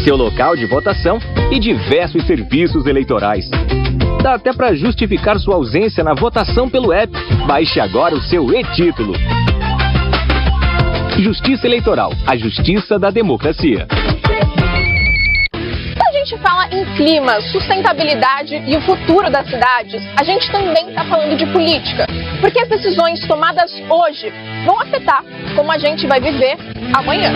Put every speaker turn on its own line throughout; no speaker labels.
seu local de votação e diversos serviços eleitorais. Dá até para justificar sua ausência na votação pelo app. Baixe agora o seu e-título. Justiça Eleitoral, a justiça da democracia.
Quando a gente fala em clima, sustentabilidade e o futuro das cidades, a gente também está falando de política. Porque as decisões tomadas hoje vão afetar como a gente vai viver amanhã.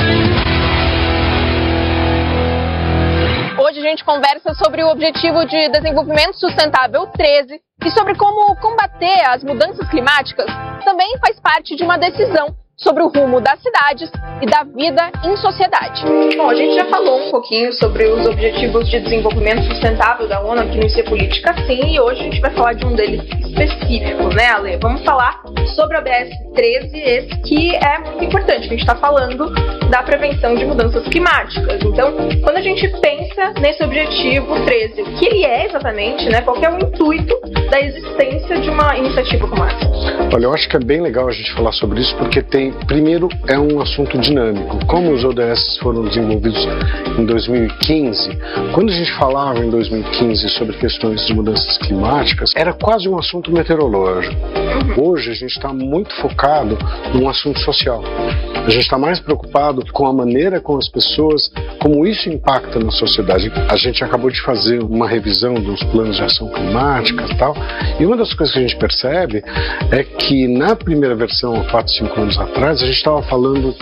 Hoje a gente conversa sobre o Objetivo de Desenvolvimento Sustentável 13 e sobre como combater as mudanças climáticas também faz parte de uma decisão sobre o rumo das cidades e da vida em sociedade. Bom, a gente já falou um pouquinho sobre os Objetivos de Desenvolvimento Sustentável da ONU aqui no IC Política Sim, e hoje a gente vai falar de um deles específico, né, Ale? Vamos falar sobre o OBS 13, esse que é muito importante, que a gente está falando da prevenção de mudanças climáticas. Então, quando a gente pensa nesse Objetivo 13, o que ele é exatamente, né? Qual que é o intuito da existência de uma iniciativa como essa?
Olha, eu acho que é bem legal a gente falar sobre isso, porque primeiro, é um assunto dinâmico. Como os ODS foram desenvolvidos em 2015, quando a gente falava em 2015 sobre questões de mudanças climáticas, era quase um assunto meteorológico. Hoje a gente está muito focado num assunto social. A gente está mais preocupado com a maneira como as pessoas, como isso impacta na sociedade. A gente acabou de fazer uma revisão dos planos de ação climática e tal, e uma das coisas que a gente percebe é que na primeira versão, há 4, 5 anos atrás, a gente estava falando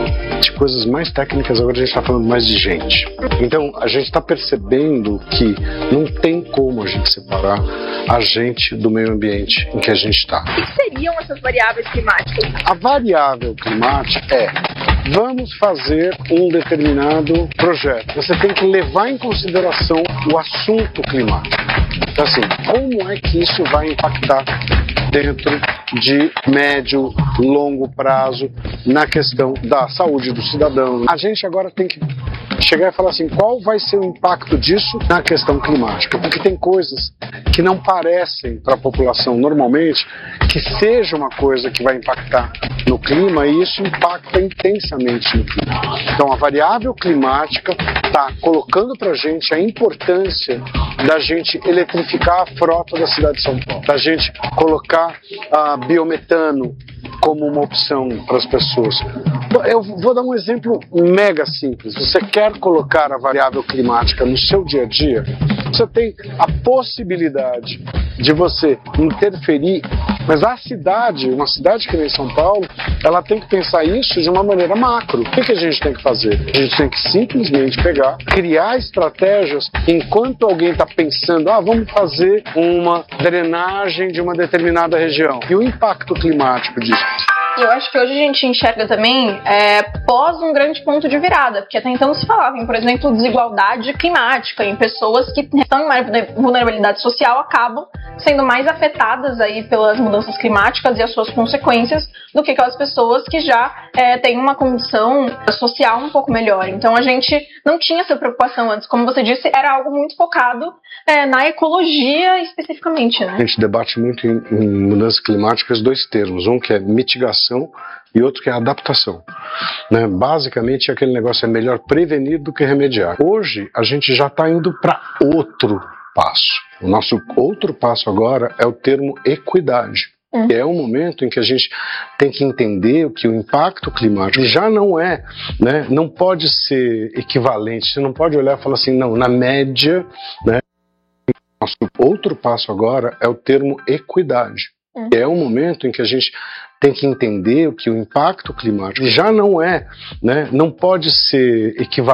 de coisas mais técnicas, agora a gente está falando mais de gente. Então, a gente está percebendo que não tem como a gente separar a gente do meio ambiente em que a gente está.
O que seriam essas variáveis climáticas?
A variável climática vamos fazer um determinado projeto. Você tem que levar em consideração o assunto climático. Então, assim, como é que isso vai impactar dentro de médio, longo prazo na questão da saúde do cidadão? A gente agora tem que chegar e falar assim, qual vai ser o impacto disso na questão climática? Porque tem coisas que não parecem para a população normalmente que seja uma coisa que vai impactar no clima, e isso impacta intensamente no clima. Então a variável climática está colocando para a gente a importância da gente eletrificar a frota da cidade de São Paulo, da gente colocar biometano como uma opção para as pessoas. Eu vou dar um exemplo mega simples. Você quer colocar a variável climática no seu dia a dia? Você tem a possibilidade de você interferir, mas a cidade, uma cidade que nem São Paulo, ela tem que pensar isso de uma maneira macro. O que a gente tem que fazer? A gente tem que simplesmente pegar, criar estratégias enquanto alguém está pensando, vamos fazer uma drenagem de uma determinada região. E o impacto climático disso?
E eu acho que hoje a gente enxerga também pós um grande ponto de virada, porque até então se falava em, por exemplo, desigualdade climática, em pessoas que estão em uma vulnerabilidade social acabam sendo mais afetadas aí pelas mudanças climáticas e as suas consequências do que aquelas pessoas que já têm uma condição social um pouco melhor. Então a gente não tinha essa preocupação antes. Como você disse, era algo muito focado na ecologia especificamente, né?
A gente debate muito em mudanças climáticas dois termos, um que é mitigação e outro que é adaptação, né? Basicamente aquele negócio é melhor prevenir do que remediar. Hoje a gente já está indo para outro passo. O nosso outro passo agora é o termo equidade. É um momento em que a gente tem que entender que o impacto climático já não é, né, não pode ser equivalente. Você não pode olhar e falar assim, não, na média, né? Nosso outro passo agora é o termo equidade. É um momento em que a gente tem que entender que o impacto climático já não é, né, não pode ser equivalente.